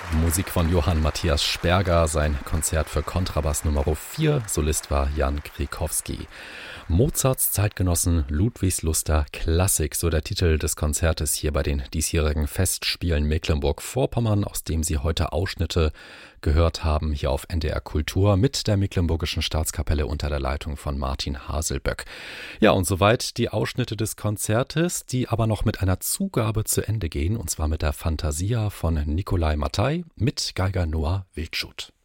Musik von Johann Matthias Sperger, sein Konzert für Kontrabass Nummer 4, Solist war Jan Krakowski. Mozarts Zeitgenossen Ludwigsluster Klassik, so der Titel des Konzertes hier bei den diesjährigen Festspielen Mecklenburg-Vorpommern, aus dem Sie heute Ausschnitte gehört haben, hier auf NDR Kultur mit der Mecklenburgischen Staatskapelle unter der Leitung von Martin Haselböck. Ja, und soweit die Ausschnitte des Konzertes, die aber noch mit einer Zugabe zu Ende gehen, und zwar mit der Fantasia von Nikolai Mattei mit Geiger Noah Wildschut.